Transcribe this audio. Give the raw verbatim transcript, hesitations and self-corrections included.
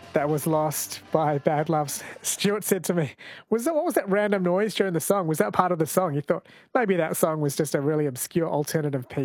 That was Lost by Bad Loves. Stuart said to me, was that, what was that random noise during the song? Was that part of the song? He thought maybe that song was just a really obscure alternative piece.